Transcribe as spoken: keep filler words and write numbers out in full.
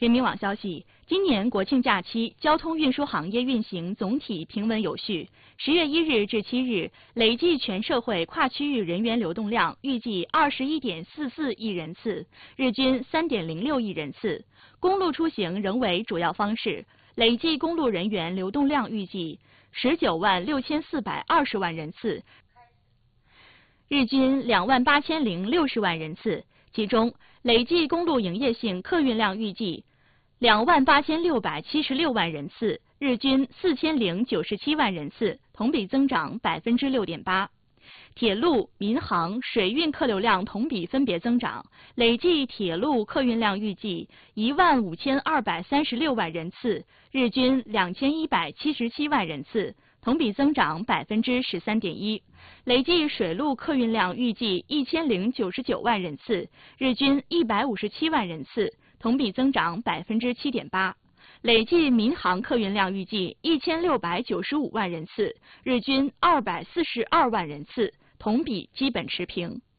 人民网消息，今年国庆假期，交通运输行业运行总体平稳有序。十月一日至七日，累计全社会跨区域人员流动量预计二十一点四四亿人次，日均三点零六亿人次。公路出行仍为主要方式，累计公路人员流动量预计十九万六千四百二十万人次，日均两万八千零六十万人次。其中，累计公路营业性客运量预计两万八千六百七十六万人次，日均四千零九十七万人次，同比增长百分之六点八。铁路、民航、水运客流量同比分别增长，累计铁路客运量预计一万五千二百三十六万人次，日均两千一百七十七万人次，同比增长百分之十三点一。累计水路客运量预计一千零九十九万人次，日均一百五十七万人次，同比增长百分之七点八。累计民航客运量预计一千六百九十五万人次，日均二百四十二万人次，同比基本持平。